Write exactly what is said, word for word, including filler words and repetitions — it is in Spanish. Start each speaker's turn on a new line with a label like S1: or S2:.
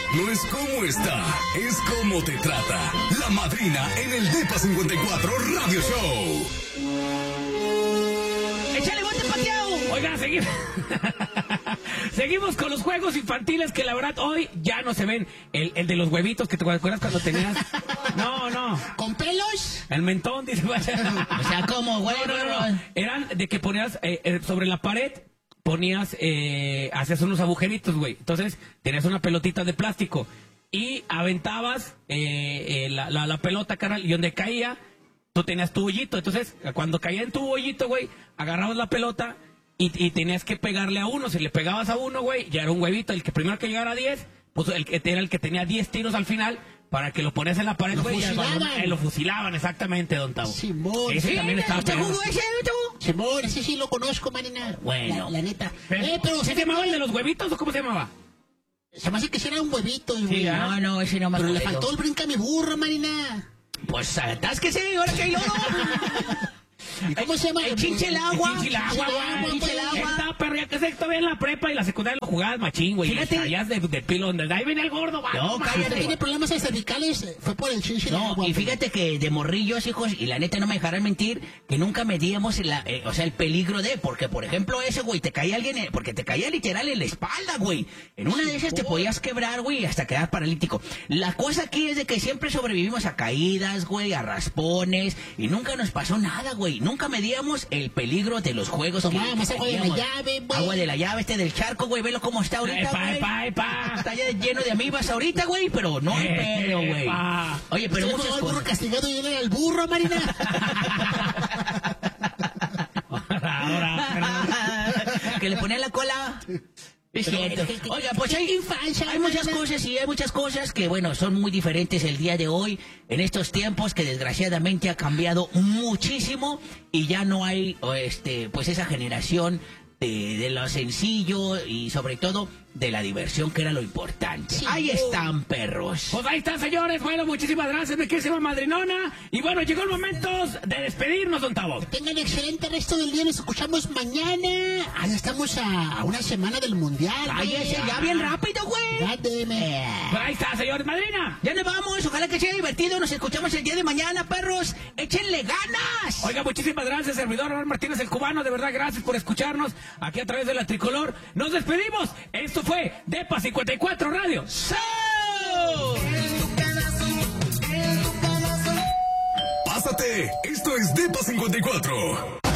S1: no es cómo está, es cómo te trata. La madrina en el Depa cincuenta y cuatro Radio Show.
S2: ¡Échale bote pateado!
S3: Oigan, seguimos. Seguimos con los juegos infantiles que la verdad hoy ya no se ven. El, el de los huevitos que te acuerdas cuando tenías. No, no.
S2: ¿Con pelos?
S3: El mentón, dice.
S2: O sea, ¿cómo, güey?
S3: No, no, no. Eran de que ponías eh, eh, sobre la pared, ponías, eh, hacías unos agujeritos, güey. Entonces, tenías una pelotita de plástico y aventabas eh, eh, la, la, la pelota, carnal, y donde caía, tú tenías tu hoyito. Entonces, cuando caía en tu hoyito, güey, agarrabas la pelota y, y tenías que pegarle a uno. Si le pegabas a uno, güey, ya era un huevito. El que primero que llegara a diez, pues el que era el que tenía diez tiros al final, para que lo ponías en la pared, güey.
S2: Lo fusilaban.
S3: Eh, lo fusilaban, exactamente, don Tavo.
S2: Simón.
S3: Ese
S2: ¿Sí?
S3: también estaba
S2: ¿Te
S3: pegado.
S2: jugó ese, tú? Simón, ese sí lo conozco, manina.
S3: Bueno.
S2: La, la neta.
S3: Pero,
S2: eh, pero
S3: ¿sí se llamaba el de los huevitos o cómo se llamaba?
S2: Se me hace que sí era un huevito, güey.
S3: Sí, ¿ah?
S2: No, no, ese no me acuerdo. Pero le faltó el brinca mi burro, manina.
S3: Pues atásquese, ahora que yo.
S2: ¿Y cómo se llama?
S3: El chinche el agua.
S2: El chinche el agua,
S3: güey.
S2: chinche el agua.
S3: Esta perra que se todavía en la prepa y la secundaria lo jugabas machín, güey.
S2: Fíjate.
S3: Allá de, de pilo, donde ahí venía el gordo, va.
S2: No, cállate. Tiene problemas cervicales, fue por el chinche el
S4: No,
S2: agua.
S4: y fíjate que de morrillos, hijos, y la neta no me dejarán mentir, que nunca medíamos la, eh, o sea, el peligro de, porque por ejemplo ese, güey, te caía alguien, en- porque te caía literal en la espalda, güey. En una de esas te podías quebrar, güey, hasta quedar paralítico. La cosa aquí es de que siempre sobrevivimos a caídas, güey, a raspones, y nunca nos pasó nada, güey. Nunca medíamos el peligro de los juegos. que-
S2: Tomábamos
S4: que
S2: agua de la
S4: teníamos.
S2: llave, güey.
S4: Agua de la llave, este del charco, güey, velo cómo está ahorita,
S3: Epa,
S4: güey.
S3: epa, epa.
S4: Está ya lleno de amibas ahorita, güey, pero no hay pedo, güey.
S3: Epa.
S4: Oye, pero
S2: Pero
S4: muchas
S2: el burro
S4: cosas.
S2: castigado y él era el burro, Marina.
S3: Ahora,
S4: Que le ponía la cola. Es
S2: Pero,
S4: cierto.
S2: ¿qué- qué-
S4: Oiga, pues hay,
S2: qué infancia,
S4: hay muchas
S2: Marina?
S4: cosas y hay muchas cosas que, bueno, son muy diferentes el día de hoy, en estos tiempos que desgraciadamente ha cambiado muchísimo y ya no hay, o este, pues esa generación de, de lo sencillo y sobre todo de la diversión, que era lo importante.
S2: Sí.
S4: Ahí están, perros.
S3: pues ahí están, señores. Bueno, muchísimas gracias, mi querida madrinona. Y bueno, llegó el momento de despedirnos, don Tavo.
S2: Tengan excelente resto del día, nos escuchamos mañana. Ah, ya estamos a, a una semana del mundial.
S4: Cállese ya bien rápido, güey.
S2: Dáteme.
S3: Pues ahí está, señores, madrina.
S4: Ya nos vamos, ojalá que sea divertido, nos escuchamos el día de mañana, perros. Échenle ganas.
S3: Oiga, muchísimas gracias, servidor Raúl Martínez, el cubano. De verdad, gracias por escucharnos aquí a través de la Tricolor. Nos despedimos. Esto fue Depa cincuenta y cuatro Radio.
S1: Pásate, esto es Depa cincuenta y cuatro.